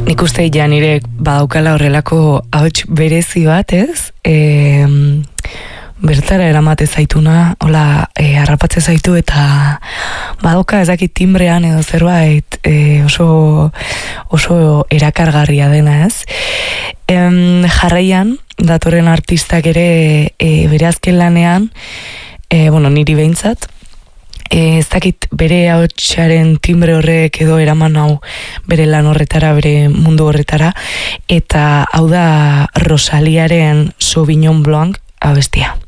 Nik uste ja nire badaukala horrelako ahots berezi bat, ez? Bertara eramate zaituna, hola, harrapatze zaitu eta badauka ezakit timbrean edo zerbait oso erakargarria dena, ez? Jarraian, datorren artistak ere bere azken lanean, niri behintzat, ez dakit bere ahotsaren timbre horrek edo eraman hau bere lan horretara, bere mundu horretara, eta hau da Rosaliaren Sauvignon Blanc abestia.